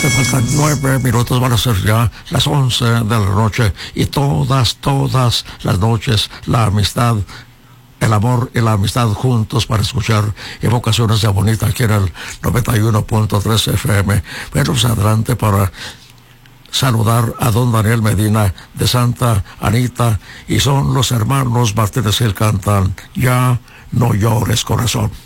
Solamente faltan 9 minutos, van a ser ya las 11 de la noche, y todas las noches la amistad, el amor y la amistad juntos para escuchar Evocaciones de Bonita aquí en el 91.3 FM. Bueno, pues adelante para saludar a don Daniel Medina de Santa Anita, y son los hermanos Martínez Gil, cantan Ya no llores corazón.